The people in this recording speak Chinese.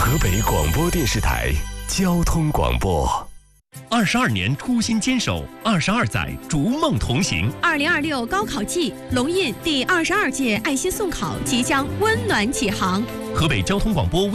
河北广播电视台交通广播。 22年初心坚守，22载逐梦同行。 2026高考季，龙印第22届爱心送考即将温暖启航。 河北交通广播